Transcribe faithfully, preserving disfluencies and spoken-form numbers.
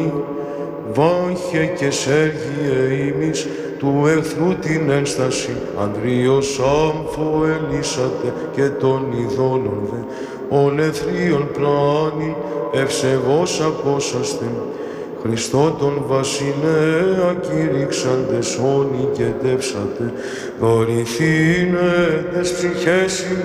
ουρανή, βάχε και Σέργιε ημείς, του εχθρού την ένσταση, Ανδρείος άμφο ελίσατε και των ειδώνων δε, ον εθρίων πλάνη, ευσεβώς απόσαστε. Χριστό τον βασιλέα κηρύξαντες όνοι και τεύσατε, δωρηθήνε τες ψυχές